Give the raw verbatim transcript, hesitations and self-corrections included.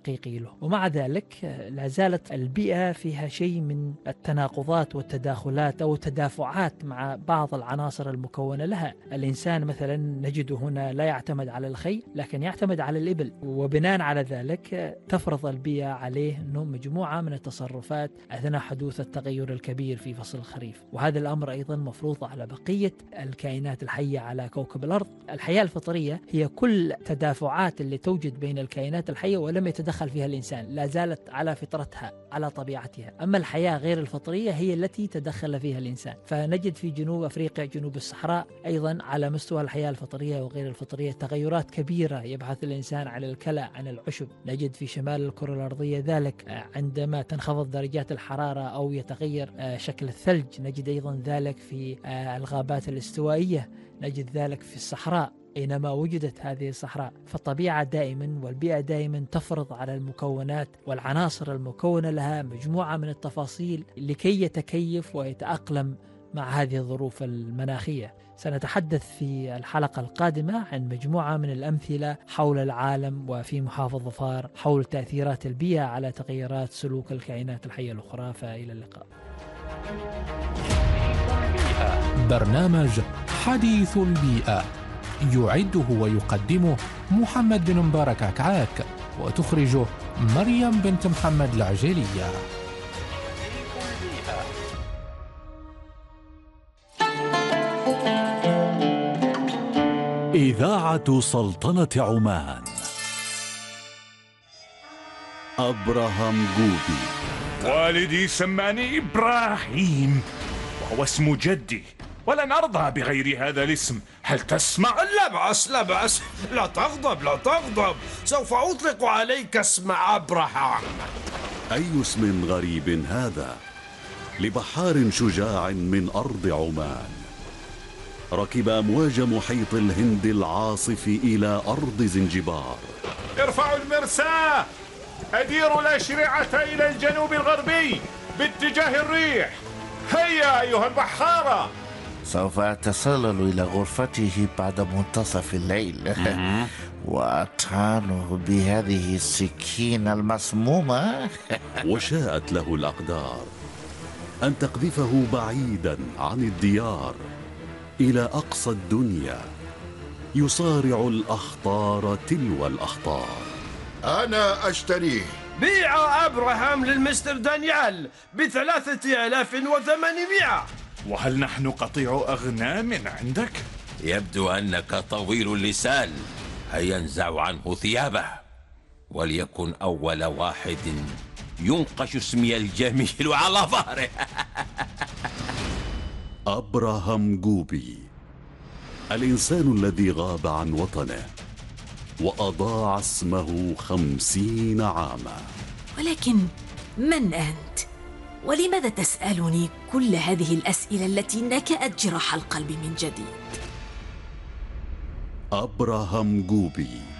الحقيقي له. ومع ذلك لا زالت البيئة فيها شيء من التناقضات والتداخلات أو التدافعات مع بعض العناصر المكونة لها. الإنسان مثلا نجد هنا لا يعتمد على الخيل لكن يعتمد على الإبل، وبناء على ذلك تفرض البيئة عليه أنه مجموعة من التصرفات أثناء حدوث التغير الكبير في فصل الخريف. وهذا الأمر أيضا مفروض على بقية الكائنات الحية على كوكب الأرض. الحياة الفطرية هي كل تدافعات اللي توجد بين الكائنات الحية ولم يتدخل فيها الإنسان، لا زالت على فطرتها على طبيعتها. أما الحياة غير الفطرية هي التي تدخل فيها الإنسان. فنجد في جنوب أفريقيا جنوب الصحراء أيضا على مستوى الحياة الفطرية وغير الفطرية تغيرات كبيرة يبحث الإنسان عن الكلى عن العشب. نجد في شمال الكرة الأرضية ذلك عندما تنخفض درجات الحرارة أو يتغير شكل الثلج. نجد أيضا ذلك في الغابات الاستوائية، نجد ذلك في الصحراء أينما وجدت هذه الصحراء. فالطبيعة دائما والبيئة دائما تفرض على المكونات والعناصر المكونة لها مجموعة من التفاصيل لكي يتكيف ويتأقلم مع هذه الظروف المناخية. سنتحدث في الحلقة القادمة عن مجموعة من الأمثلة حول العالم وفي محافظة ظفار حول تأثيرات البيئة على تغيرات سلوك الكائنات الحية الأخرى. فإلى اللقاء. برنامج حديث البيئة يعده ويقدمه محمد بن مبارك عكعاك، وتخرجه مريم بنت محمد العجيلية. إذاعة سلطنة عمان. أبراهام جوبي. والدي سماني إبراهيم وهو اسم جدي، ولن أرضى بغير هذا الاسم. هل تسمع؟ لا بأس لا بأس، لا تغضب لا تغضب، سوف أطلق عليك اسم أبراهام. أي اسم غريب هذا لبحار شجاع من أرض عمان. ركب أمواج محيط الهند العاصف إلى أرض زنجبار. ارفعوا المرساة، أديروا الأشرعة إلى الجنوب الغربي باتجاه الريح. هيا أيها البحارة. سوف أتسلل إلى غرفته بعد منتصف الليل وأطعنه بهذه السكينة المسمومة. وشاءت له الأقدار أن تقذفه بعيدا عن الديار إلى أقصى الدنيا، يصارع الأخطار تلو الأخطار. أنا أشتريه. بيع أبراهام للمستر دانيال بثلاثة آلاف وثمانمائة. وهل نحن قطيع أغنام عندك؟ يبدو أنك طويل اللسان. هيا انزع عنه ثيابه وليكن أول واحد ينقش اسمي الجميل على ظهره. أبراهام جوبي، الإنسان الذي غاب عن وطنه وأضاع اسمه خمسين عاما. ولكن من أنت؟ ولماذا تسألني كل هذه الأسئلة التي نكأت جراح القلب من جديد؟ أبراهام جوبي،